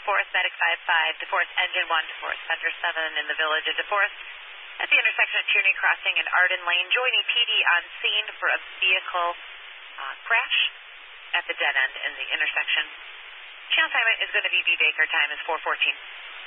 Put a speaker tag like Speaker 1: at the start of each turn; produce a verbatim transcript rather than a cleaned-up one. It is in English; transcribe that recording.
Speaker 1: DeForest, Medic five five, DeForest Engine one, DeForest Center seven in the village of DeForest at the intersection of Tierney Crossing and Arden Lane, joining P D on scene for a vehicle uh, crash at the dead end in the intersection. Channel time is going to be B Baker. Time is four fourteen.